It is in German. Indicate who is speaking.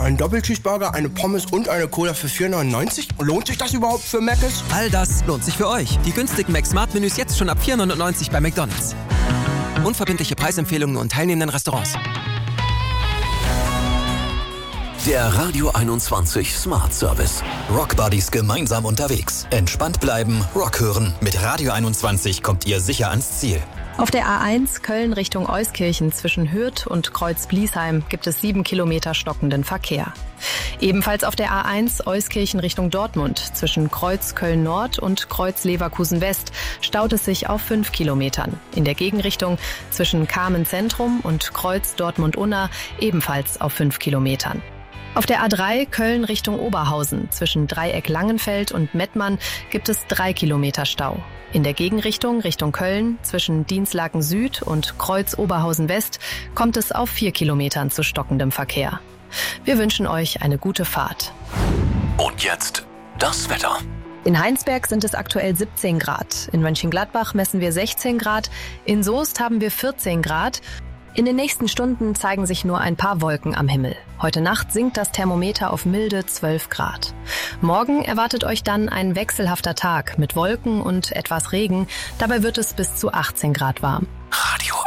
Speaker 1: Ein Doppelcheeseburger, eine Pommes und eine Cola für 4,99? Lohnt sich das überhaupt für Mc's?
Speaker 2: All das lohnt sich für euch. Die günstigen Mac-Smart-Menüs jetzt schon ab 4,99 bei McDonald's. Unverbindliche Preisempfehlungen und teilnehmenden Restaurants.
Speaker 3: Der Radio 21 Smart Service.
Speaker 4: Rock Buddies gemeinsam unterwegs. Entspannt bleiben, Rock hören. Mit Radio 21 kommt ihr sicher ans Ziel.
Speaker 5: Auf der A1 Köln Richtung Euskirchen zwischen Hürth und Kreuz-Bliesheim gibt es 7 Kilometer stockenden Verkehr. Ebenfalls auf der A1 Euskirchen Richtung Dortmund zwischen Kreuz Köln-Nord und Kreuz Leverkusen-West staut es sich auf 5 Kilometern. In der Gegenrichtung zwischen Kamen Zentrum und Kreuz Dortmund-Unna ebenfalls auf 5 Kilometern. Auf der A3 Köln Richtung Oberhausen zwischen Dreieck Langenfeld und Mettmann gibt es 3 Kilometer Stau. In der Gegenrichtung Richtung Köln zwischen Dinslaken Süd und Kreuz Oberhausen West kommt es auf 4 Kilometern zu stockendem Verkehr. Wir wünschen euch eine gute Fahrt.
Speaker 3: Und jetzt das Wetter.
Speaker 5: In Heinsberg sind es aktuell 17 Grad. In Mönchengladbach messen wir 16 Grad. In Soest haben wir 14 Grad. In den nächsten Stunden zeigen sich nur ein paar Wolken am Himmel. Heute Nacht sinkt das Thermometer auf milde 12 Grad. Morgen erwartet euch dann ein wechselhafter Tag mit Wolken und etwas Regen. Dabei wird es bis zu 18 Grad warm.
Speaker 3: Radio